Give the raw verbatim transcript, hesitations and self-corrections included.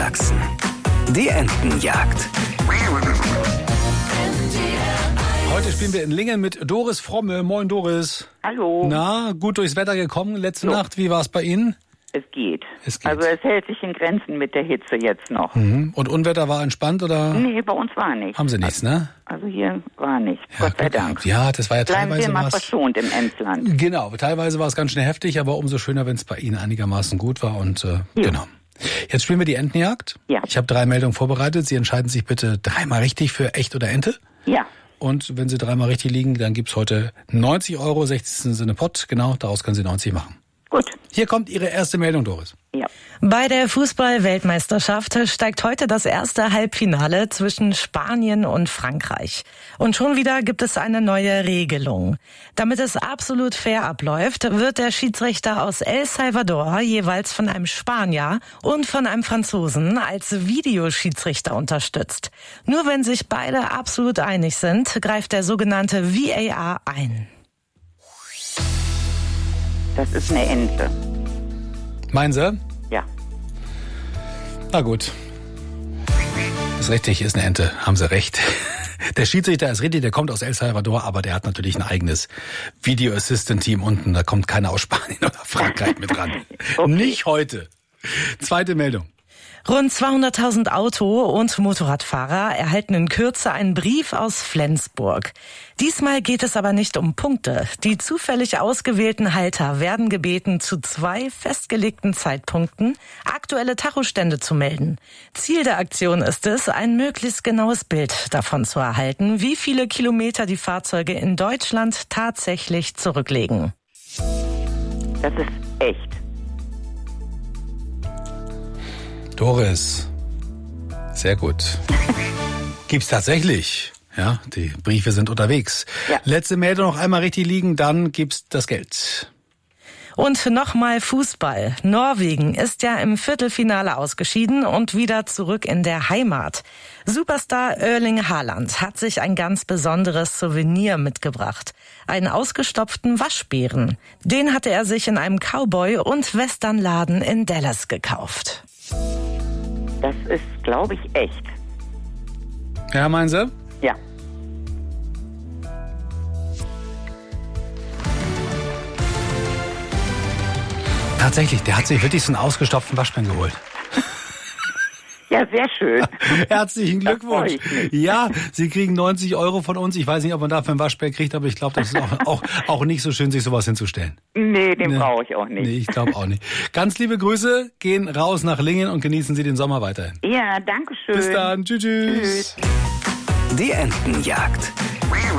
Niedersachsen. Die Entenjagd. Heute spielen wir in Lingen mit Doris Fromme. Moin Doris. Hallo. Na, gut durchs Wetter gekommen letzte Jo. Nacht. Wie war es bei Ihnen? Es geht. Es geht. Also es hält sich in Grenzen mit der Hitze jetzt noch. Mhm. Und Unwetter war entspannt oder? Nee, bei uns war nichts. Haben Sie nichts, ne? Also hier war nichts, Ja, Gott sei Glück Dank. gehabt. Ja, das war ja Bleiben teilweise wir mal was. verschont im Emsland. Genau, teilweise war es ganz schön heftig, aber umso schöner, wenn es bei Ihnen einigermaßen gut war. Und äh, genau. Jetzt spielen wir die Entenjagd. Ja. Ich habe drei Meldungen vorbereitet. Sie entscheiden sich bitte dreimal richtig für echt oder Ente. Ja, Und wenn Sie dreimal richtig liegen, dann gibt's heute neunzig Euro, sechzig sind im Pott. Genau, daraus können Sie neunzig machen. gut. Hier kommt Ihre erste Meldung, Doris. Ja. Bei der Fußball-Weltmeisterschaft steigt heute das erste Halbfinale zwischen Spanien und Frankreich. Und schon wieder gibt es eine neue Regelung. Damit es absolut fair abläuft, wird der Schiedsrichter aus El Salvador jeweils von einem Spanier und von einem Franzosen als Videoschiedsrichter unterstützt. Nur wenn sich beide absolut einig sind, greift der sogenannte V A R ein. Das ist eine Ente. Meinen Sie? Ja. Na gut. Ist richtig, ist eine Ente. Haben Sie recht. Der Schiedsrichter ist richtig, der kommt aus El Salvador, aber der hat natürlich ein eigenes Video Assistant Team unten. Da kommt keiner aus Spanien oder Frankreich mit ran. Okay. Nicht heute. Zweite Meldung. Rund zweihunderttausend Auto- und Motorradfahrer erhalten in Kürze einen Brief aus Flensburg. Diesmal geht es aber nicht um Punkte. Die zufällig ausgewählten Halter werden gebeten, zu zwei festgelegten Zeitpunkten aktuelle Tachostände zu melden. Ziel der Aktion ist es, ein möglichst genaues Bild davon zu erhalten, wie viele Kilometer die Fahrzeuge in Deutschland tatsächlich zurücklegen. Das ist echt. Doris. Sehr gut. Gibt's tatsächlich. Ja, die Briefe sind unterwegs. Ja. Letzte Meldung noch einmal richtig liegen, dann gibt's das Geld. Und nochmal Fußball. Norwegen ist ja im Viertelfinale ausgeschieden und wieder zurück in der Heimat. Superstar Erling Haaland hat sich ein ganz besonderes Souvenir mitgebracht. Einen ausgestopften Waschbären. Den hatte er sich in einem Cowboy- und Westernladen in Dallas gekauft. Das ist, glaube ich, echt. Ja, meinen Sie? Ja. Tatsächlich, der hat sich wirklich so einen ausgestopften Waschbären geholt. Ja, sehr schön. Herzlichen Da freu Glückwunsch. ich mich. Ja, Sie kriegen neunzig Euro von uns. Ich weiß nicht, ob man dafür einen Waschbär kriegt, aber ich glaube, das ist auch, auch, auch nicht so schön, sich sowas hinzustellen. Nee, den Nee. brauche ich auch nicht. Nee, ich glaube auch nicht. Ganz liebe Grüße, gehen raus nach Lingen und genießen Sie den Sommer weiterhin. Ja, danke schön. Bis dann. Tschüss. Tschüss. Die Entenjagd.